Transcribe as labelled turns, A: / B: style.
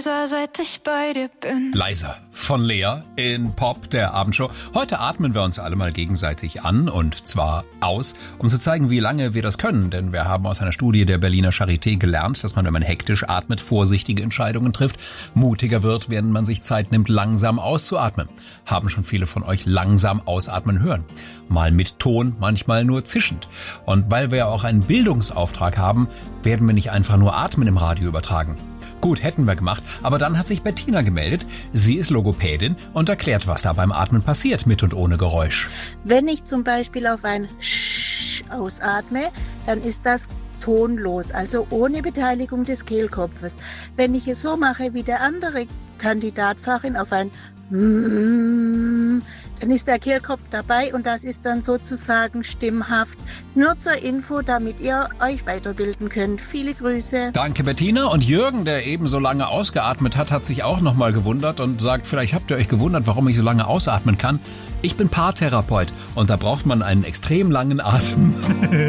A: leiser, seit ich bei dir bin.
B: Leiser von Lea in Pop, der Abendshow. Heute atmen wir uns alle mal gegenseitig an und zwar aus, um zu zeigen, wie lange wir das können. Denn wir haben aus einer Studie der Berliner Charité gelernt, dass man, wenn man hektisch atmet, vorsichtige Entscheidungen trifft, mutiger wird, während man sich Zeit nimmt, langsam auszuatmen. Haben schon viele von euch langsam ausatmen hören. Mal mit Ton, manchmal nur zischend. Und weil wir ja auch einen Bildungsauftrag haben, werden wir nicht einfach nur Atmen im Radio übertragen. Gut, hätten wir gemacht, aber dann hat sich Bettina gemeldet. Sie ist Logopädin und erklärt, was da beim Atmen passiert, mit und ohne Geräusch.
C: Wenn ich zum Beispiel auf ein Sch ausatme, dann ist das tonlos, also ohne Beteiligung des Kehlkopfes. Wenn ich es so mache wie der andere Kandidat vorhin auf ein dann ist der Kehlkopf dabei und das ist dann sozusagen stimmhaft. Nur zur Info, damit ihr euch weiterbilden könnt. Viele Grüße.
B: Danke, Bettina. Und Jürgen, der eben so lange ausgeatmet hat, hat sich auch nochmal gewundert und sagt, vielleicht habt ihr euch gewundert, warum ich so lange ausatmen kann. Ich bin Paartherapeut und da braucht man einen extrem langen Atem.